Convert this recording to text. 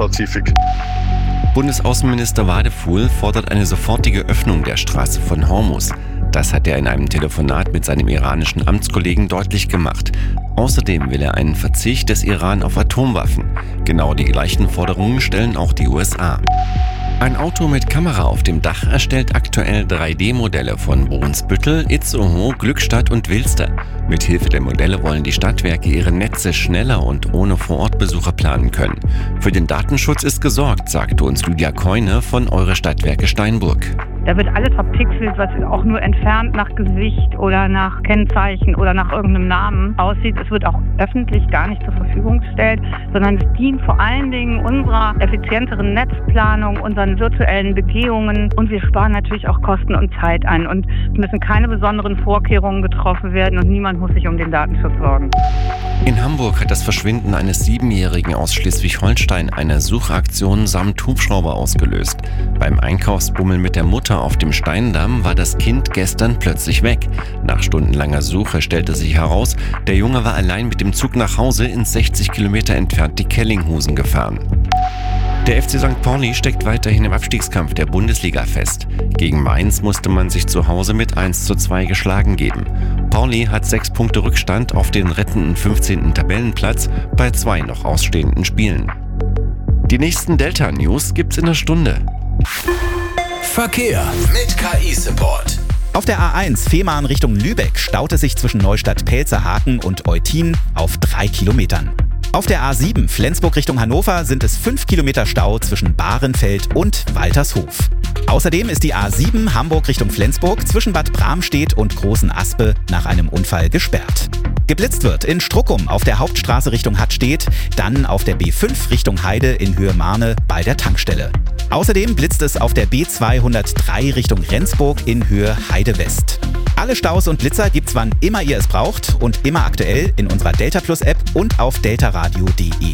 Pazifik. Bundesaußenminister Wadefuhl fordert eine sofortige Öffnung der Straße von Hormuz. Das hat er in einem Telefonat mit seinem iranischen Amtskollegen deutlich gemacht. Außerdem will er einen Verzicht des Iran auf Atomwaffen. Genau die gleichen Forderungen stellen auch die USA. Ein Auto mit Kamera auf dem Dach erstellt aktuell 3D-Modelle von Brunsbüttel, Itzehoe, Glückstadt und Wilster. Mithilfe der Modelle wollen die Stadtwerke ihre Netze schneller und ohne Vorortbesucher planen können. Für den Datenschutz ist gesorgt, sagte uns Lydia Keune von Eure Stadtwerke Steinburg. Da wird alles verpixelt, was auch nur entfernt nach Gesicht oder nach Kennzeichen oder nach irgendeinem Namen aussieht. Es wird auch öffentlich gar nicht zur Verfügung gestellt, sondern es dient vor allen Dingen unserer effizienteren Netzplanung, unseren virtuellen Begehungen, und wir sparen natürlich auch Kosten und Zeit ein und es müssen keine besonderen Vorkehrungen getroffen werden und niemand muss sich um den Datenschutz sorgen. In Hamburg hat das Verschwinden eines 7-Jährigen aus Schleswig-Holstein eine Suchaktion samt Hubschrauber ausgelöst. Beim Einkaufsbummel mit der Mutter auf dem Steindamm war das Kind gestern plötzlich weg. Nach stundenlanger Suche stellte sich heraus, der Junge war allein mit dem Zug nach Hause ins 60 Kilometer entfernte Kellinghusen gefahren. Der FC St. Pauli steckt weiterhin im Abstiegskampf der Bundesliga fest. Gegen Mainz musste man sich zu Hause mit 1:2 geschlagen geben. Pauli hat 6 Punkte Rückstand auf den rettenden 15. Tabellenplatz bei 2 noch ausstehenden Spielen. Die nächsten Delta-News gibt's in einer Stunde. Verkehr mit KI-Support. Auf der A1 Fehmarn Richtung Lübeck staut es sich zwischen Neustadt-Pelzerhaken und Eutin auf 3 Kilometern. Auf der A7 Flensburg Richtung Hannover sind es 5 Kilometer Stau zwischen Bahrenfeld und Waltershof. Außerdem ist die A7 Hamburg Richtung Flensburg zwischen Bad Bramstedt und Großen Aspe nach einem Unfall gesperrt. Geblitzt wird in Struckum auf der Hauptstraße Richtung Hattstedt, dann auf der B5 Richtung Heide in Höhe Marne bei der Tankstelle. Außerdem blitzt es auf der B203 Richtung Rendsburg in Höhe Heide West. Alle Staus und Blitzer gibt's, wann immer ihr es braucht und immer aktuell in unserer Delta Plus App und auf deltaradio.de.